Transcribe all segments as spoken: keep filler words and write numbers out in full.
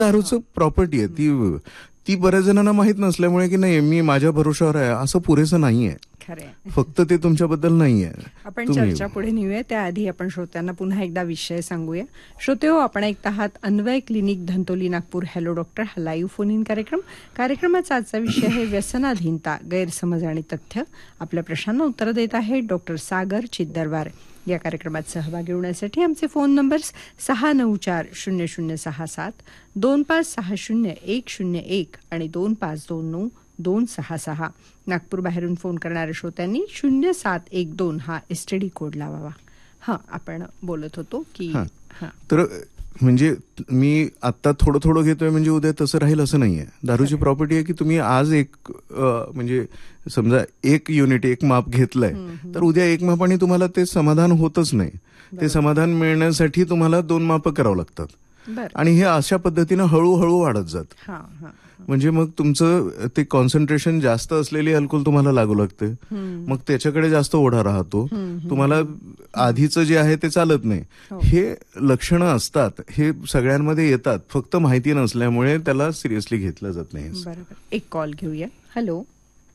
दारूचं property आहे ती ती बऱ्याच जणांना माहित नसल्यामुळे की नाही मी माझ्या भरोशावर आहे असं पुरेसं नाहीये. फक्त ते तुमच्याबद्दल नाहीये. आपण चर्चा पुढे नेऊया त्याआधी आपण श्रोत्यांना पुन्हा एकदा विषय सांगूया. श्रोते हो, आपण ऐकत आहात Anvay clinic Dhantoli Nagpur hello doctor हा लाईव्ह फोन इन कार्यक्रम. कार्यक्रमाचा आजचा विषय आहे व्यसनाधीनता, गैरसमज आणि तथ्य. आपल्या प्रश्नांना उत्तर देत आहेत डॉक्टर सागर चिद्दरवार. या कार्यक्रमात सहभागी होण्यासाठी आमचे फोन नंबर्स सहा नऊ चार शून्य शून्य सहा सात, दोन पाच सहा शून्य एक शून्य एक आणि दोन पाच दोन नऊ दोन सहा सहा. नागपूर बाहेरून फोन करणाऱ्या श्रोत्यांनी शून्य सात एक दोन हा एसटीडी कोड लावावा. हा, आपण बोलत होतो की तर म्हणजे मी आता थोडं थोडं घेतोय म्हणजे उद्या तसं राहील असं नाहीये. दारूची प्रॉपर्टी आहे की तुम्ही आज एक म्हणजे समजा एक युनिट एक माप घेतलंय तर उद्या एक मापाने तुम्हाला ते समाधान होतच नाही. ते समाधान मिळण्यासाठी तुम्हाला दोन माप करावं लागतात आणि हे अशा पद्धतीनं हळूहळू वाढत जात. म्हणजे मग तुमचं ते कॉन्सन्ट्रेशन जास्त असलेली अल्कोहोल तुम्हाला लागू लागते. मग त्याच्याकडे जास्त ओढा राहतो. तुम्हाला आधीचं जे आहे ते चालत नाही. हे लक्षणं असतात, हे सगळ्यांमध्ये येतात, फक्त माहिती नसल्यामुळे त्याला सिरियसली घेतलं जात नाही. बरोबर. एक कॉल घेऊया. हॅलो.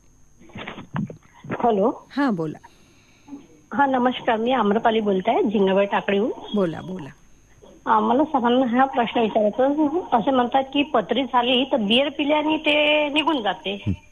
हॅलो. हा, बोला. हा, नमस्कार. मी आम्रपाली बोलताय, जिंगाबाई टाकडीहून. बोला बोला. मला सर्वांना हा प्रश्न विचारायचा. असे म्हणतात की पथरी झाली तर बियर पिल्याने ते निघून जाते,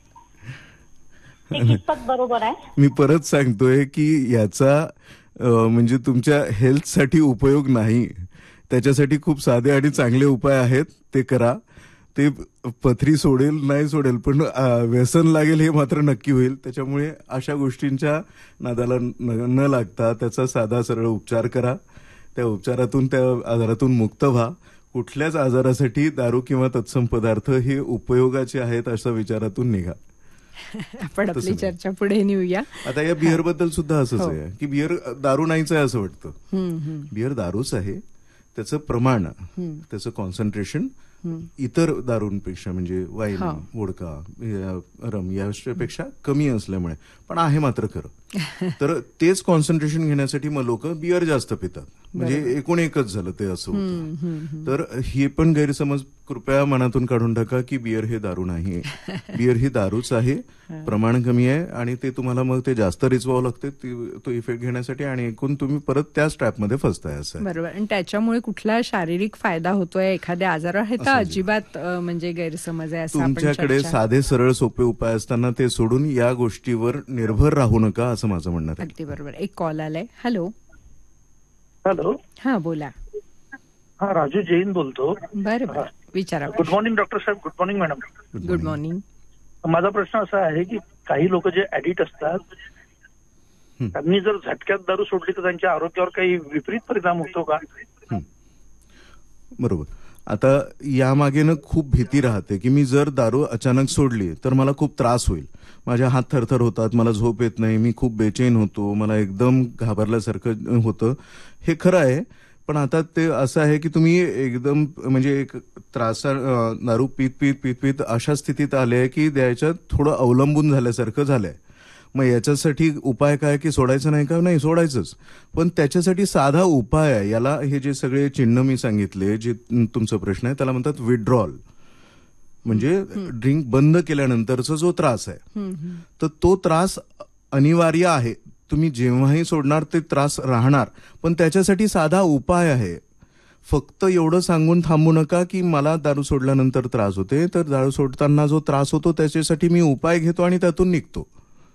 ते कितपत बरोबर आहे? मी परत सांगतोय की याचा म्हणजे तुमच्या हेल्थसाठी उपयोग नाही. त्याच्यासाठी खूप साधे आणि चांगले उपाय आहेत, ते करा. ते पथरी सोडेल नाही सोडेल पण व्यसन लागेल हे मात्र नक्की होईल. त्याच्यामुळे अशा गोष्टींच्या नादाला न लागता त्याचा साधा सरळ उपचार करा. त्या उपचारातून त्या आजारातून मुक्त व्हा. कुठल्याच आजारासाठी दारू किंवा तत्सम पदार्थ हे उपयोगाचे आहेत अशा विचारातून निघा. आपण आपली चर्चा पुढे नेऊया. आता या बियर बद्दल सुद्धा असंच आहे की बियर दारू नाहीच आहे असं वाटतं. बियर दारूच आहे. त्याचं प्रमाण, त्याचं कॉन्सन्ट्रेशन इतर दारूंपेक्षा म्हणजे वाईन, वोडका, रम यापेक्षा कमी असल्यामुळे पण आहे मात्र खरं. तर तेच कॉन्सन्ट्रेशन घेण्यासाठी मग लोक बियर जास्त पितात. म्हणजे एकूण एकच झालं ते असं होतं. तर हे पण गैरसमज कृपया मनातून काढून टाका की बियर हे दारू नाही. बियर ही दारूच आहे, प्रमाण कमी आहे आणि ते तुम्हाला मग ते जास्त रिचवावं लागते तो इफेक्ट घेण्यासाठी आणि एकूण तुम्ही परत त्याच ट्रॅपमध्ये फसताय असं. बरोबर. आणि त्याच्यामुळे कुठला शारीरिक फायदा होतोय एखाद्या आजारावर हे तर अजिबात म्हणजे गैरसमज आहे. तुमच्याकडे साधे सरळ सोपे उपाय असताना ते सोडून या गोष्टीवर निर्भर राहू नका असं माझं म्हणणं आहे. अगदी बरोबर. एक कॉल आलाय. हॅलो. हॅलो. हा, बोला. हा, राजू जैन बोलतो. बरं बरं, विचारा. गुड मॉर्निंग डॉक्टर साहेब. Good morning madam. Good morning. माझा प्रश्न असा आहे की काही लोक जे ऍडिक्ट असतात त्यांनी जर झटक्यात दारू सोडली तर त्यांच्या आरोग्यावर काही विपरीत परिणाम होतो का? बरोबर. आता यामागे ना खूप भीती राहते की मी जर दारू अचानक सोडली तर मला खूप त्रास होईल. माझ्या हात थरथर होतात, मला झोप येत नाही, मी खूप बेचैन होतो, मला एकदम घाबरल्यासारखं होतं. हे खरं आहे. पण आता ते असं आहे की तुम्ही एकदम म्हणजे एक त्रासा दारू पीत पीत पीत पीत अशा स्थितीत आले की त्याच्यात थोडं अवलंबून झाल्यासारखं झालंय. मग याच्यासाठी उपाय काय की सोडायचं नाही का? नाही, सोडायचंच. पण त्याच्यासाठी साधा उपाय आहे. याला हे जे सगळे चिन्ह मी सांगितले, जे तुमचा प्रश्न आहे त्याला म्हणतात विड्रॉल. म्हणजे ड्रिंक बंद केल्यानंतरचा जो त्रास आहे तर तो त्रास अनिवार्य आहे. तुम्ही जेव्हाही सोडणार ते त्रास राहणार. पण त्याच्यासाठी साधा उपाय आहे. फक्त एवढं सांगून थांबू नका की मला दारू सोडल्यानंतर त्रास होते. तर दारू सोडताना जो त्रास होतो त्याच्यासाठी मी उपाय घेतो आणि त्यातून निघतो.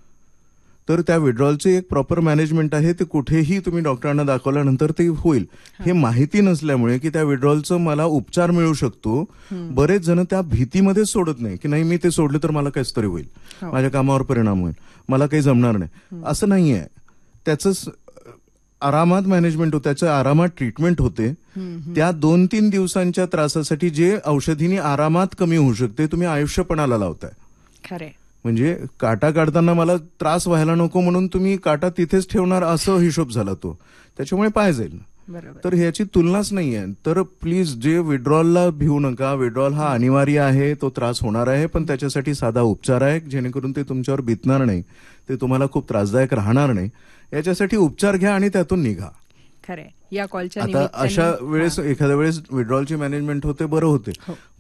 तर त्या विड्रॉलचे एक प्रॉपर मॅनेजमेंट आहे. ते कुठेही तुम्ही डॉक्टरांना दाखवल्यानंतर ते होईल. हे माहिती नसल्यामुळे की त्या विड्रॉलचं मला उपचार मिळू शकतो, बरेच जण त्या भीतीमध्येच सोडत नाही की नाही मी ते सोडलं तर मला काहीच तरी होईल, माझ्या कामावर परिणाम होईल, मला काही जमणार नाही. असं नाहीये. त्याच आरामात मॅनेजमेंट होतं, त्याचं आरामात ट्रीटमेंट होते. त्या दोन तीन दिवसांच्या त्रासासाठी जे औषधीने आरामात कमी होऊ शकते तुम्ही आयुष्यपणाला लावताय. खरे. म्हणजे काटा काढताना मला त्रास व्हायला नको म्हणून तुम्ही काटा तिथेच ठेवणार असं हिशोब झाला तो. त्याच्यामुळे पाय जाईल. तर ह्याची तुलनाच नाहीये. तर प्लीज जे विड्रॉलला भिवू नका. विड्रॉल हा अनिवार्य आहे, तो त्रास होणार आहे, पण त्याच्यासाठी साधा उपचार आहे जेणेकरून ते तुमच्यावर बितणार नाही, ते तुम्हाला खूप त्रासदायक राहणार नाही. याच्यासाठी उपचार घ्या आणि त्यातून निघा. खरंय. या कॉलच्या आता निमित्ताने- अशा वेळेस हां. एखाद्या वेळेस विड्रॉलची मॅनेजमेंट होते, बरं होते. हो.